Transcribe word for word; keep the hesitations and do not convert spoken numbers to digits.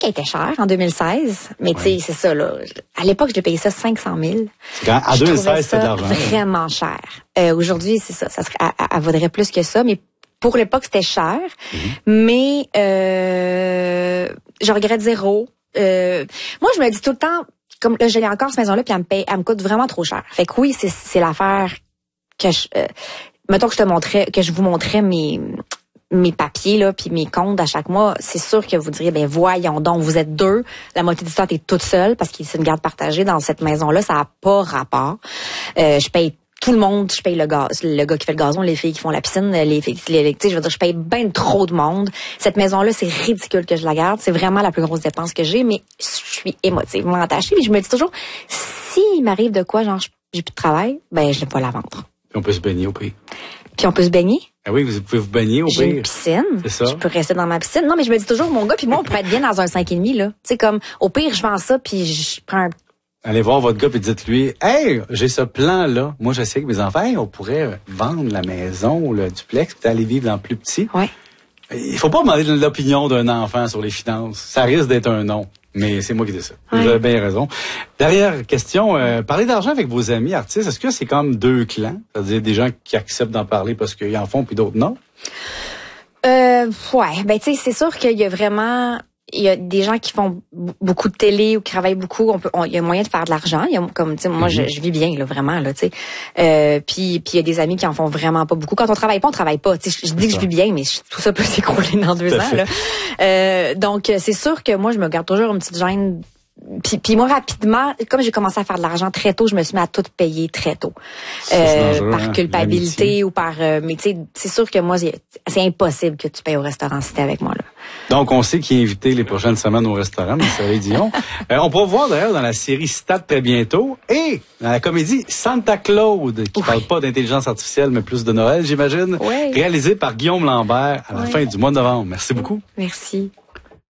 qu'elle était chère en deux mille seize, mais tu sais, c'est ça, là. À l'époque, je l'ai payé ça cinq cent mille. Quand, à deux mille seize, c'était de l'argent. Vraiment cher. Euh, aujourd'hui, c'est ça. Ça serait, elle, elle vaudrait plus que ça, mais pour l'époque, c'était cher. Mm-hmm. Mais, euh, je regrette zéro. Euh, moi, je me dis tout le temps, comme là, j'ai encore cette maison-là, puis elle me paye, elle me coûte vraiment trop cher. Fait que oui, c'est, c'est l'affaire que je, euh, mettons que je te montrais, que je vous montrais mes, mes papiers, là, puis mes comptes à chaque mois, c'est sûr que vous diriez, ben voyons donc, vous êtes deux, la moitié du temps, t'es toute seule, parce que c'est une garde partagée dans cette maison-là, ça n'a pas rapport. Euh, je paye tout le monde, je paye le gaz, le gars qui fait le gazon, les filles qui font la piscine, les filles, les, tu sais, je veux dire, je paye bien trop de monde. Cette maison-là, c'est ridicule que je la garde, c'est vraiment la plus grosse dépense que j'ai, mais je suis émotivement attachée, puis je me dis toujours, s'il m'arrive de quoi, genre, j'ai plus de travail, ben, je vais pas la vendre. Puis on peut se baigner au pays. Puis on peut se baigner. Ah oui, vous pouvez vous baigner au J'ai pire. une piscine. C'est ça. Je peux rester dans ma piscine. Non, mais je me dis toujours, mon gars puis moi, on pourrait être bien dans un cinq et demi, là. Tu sais, comme, au pire, je vends ça puis je prends un... Allez voir votre gars puis dites-lui, hey, j'ai ce plan-là. Moi, je sais que mes enfants, hey, on pourrait vendre la maison ou le duplex puis aller vivre dans le plus petit. Ouais. Il faut pas demander l'opinion d'un enfant sur les finances. Ça risque d'être un non. Mais c'est moi qui dis ça. Ouais. Vous avez bien raison. Dernière question, euh, parler d'argent avec vos amis artistes, est-ce que c'est comme deux clans? C'est-à-dire des gens qui acceptent d'en parler parce qu'ils en font puis d'autres non? Euh, ouais, ben tu sais, c'est sûr qu'il y a vraiment... Il y a des gens qui font beaucoup de télé ou qui travaillent beaucoup. On peut, on, il y a moyen de faire de l'argent. Il y a comme, tu sais, moi, mm-hmm. je, je vis bien là, vraiment là, tu sais. Euh, puis, puis il y a des amis qui en font vraiment pas beaucoup. Quand on travaille pas, on travaille pas. Tu sais, je, je dis que je vis bien, mais je, tout ça peut s'écrouler dans deux ans. Là. Euh, donc, c'est sûr que moi, je me garde toujours une petite gêne. Puis, puis moi, rapidement, comme j'ai commencé à faire de l'argent très tôt, je me suis mis à tout payer très tôt. Euh, par hein, culpabilité l'amitié. Ou par... Euh, mais tu sais, c'est sûr que moi, c'est, c'est impossible que tu payes au restaurant si t'es avec moi, là. Donc, on sait qui est invité les prochaines semaines au restaurant, Marie-Soleil Dion. euh, on pourra voir d'ailleurs dans la série Stade très bientôt et dans la comédie Santa Claude, qui oui. parle pas d'intelligence artificielle, mais plus de Noël, j'imagine, oui. réalisée par Guillaume Lambert à la oui. fin du mois de novembre. Merci beaucoup. Merci.